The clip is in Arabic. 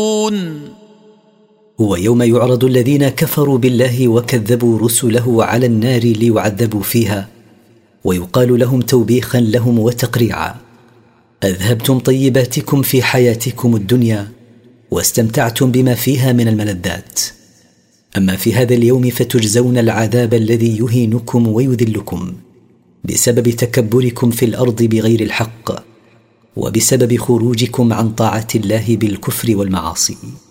هو يوم يعرض الذين كفروا بالله وكذبوا رسله على النار ليعذبوا فيها، ويقال لهم توبيخا لهم وتقريعا: أذهبتم طيباتكم في حياتكم الدنيا واستمتعتم بما فيها من الملذات، أما في هذا اليوم فتجزون العذاب الذي يهينكم ويذلكم بسبب تكبركم في الأرض بغير الحق، وبسبب خروجكم عن طاعة الله بالكفر والمعاصي.